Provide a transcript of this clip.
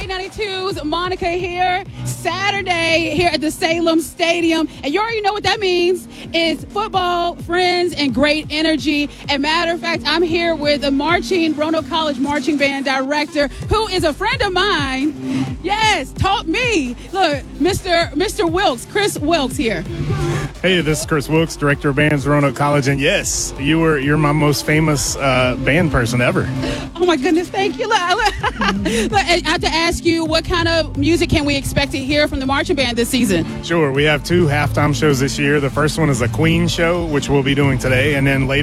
K92's Monica here. Saturday here at the Salem Stadium. And you already know what that means. It's football, friends, and great energy. And matter of fact, I'm here with the Roanoke College Marching Band Director, who is a friend of mine. Yes, taught me. Look, Mr. Wilkes, Chris Wilkes here. Hey, this is Chris Wilkes, Director of Bands, Roanoke College. And yes, you're my most famous band person ever. Oh, my goodness. Thank you. Look, I have to ask you, what kind of music can we expect to hear from the marching band this season? Sure. We have 2 halftime shows this year. The first one is a Queen show, which we'll be doing today. And then later